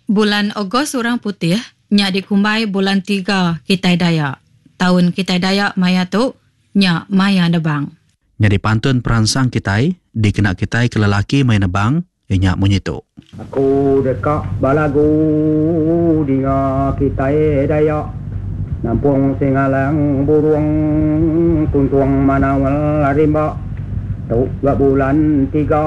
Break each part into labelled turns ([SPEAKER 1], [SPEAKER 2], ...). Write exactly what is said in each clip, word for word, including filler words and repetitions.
[SPEAKER 1] Bulan Ogos Orang Putih, nya dikumbai bulan tiga Kitai Dayak. Tahun Kitai Dayak maya tu, nya maya nebang.
[SPEAKER 2] Nya dipantun peransang Kitai, dikena Kitai ke lelaki maya nebang, nya munyitu.
[SPEAKER 3] Aku dekat balagu dinga Kitai Dayak. Nampung singalang burung tuntuang manawal rimba. Tu gak bulan tiga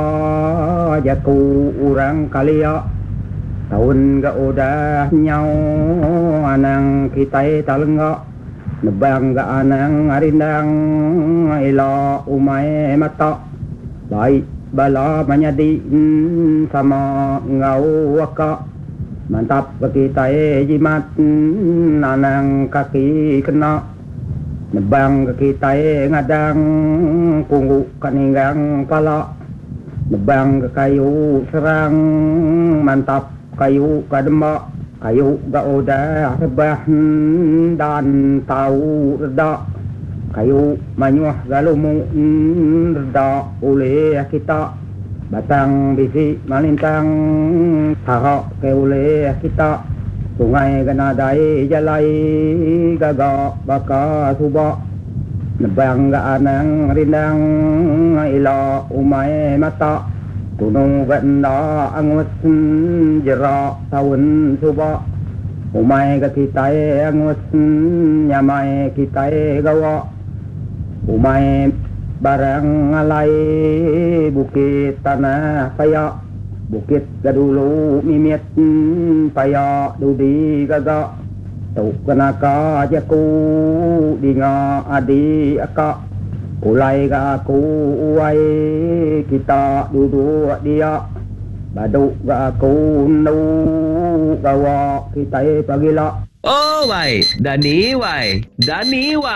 [SPEAKER 3] jaku orang kalia. Tahun gak udah nyau anang Kitai talenggak. Nebang gak anang arindang ila umay mata. Baik bala manyadi sama ngau waka. Mantap Kitai jimat anang kaki kena. Nebang Kitai ngadang punggu kaninggang pala. Nebang ke kayu serang mantap kayu kadembak. Kayu gak udah rebah dan tahu reda. Kayu manyuah galumu reda oleh kita. Batang bisi malintang tahak ke oleh kita. Sungai ganadai jalai gagak baka subak. Nebang gak anang rindang ila umay mata. Gunung ganda angus jerak tahun subak. Umay ke Kitai angus nyamai Kitai gawa. Umay barang alai bukit tanah payak. Bukit gadulu mimit payak dudi gagak. Tuk kenaka jaku dinga adi akak. Kulai ga aku uai kita duduk dia. Baduk ga aku nu gawa Kitai pagila.
[SPEAKER 4] Oh wai, Dani wai, Dani wai.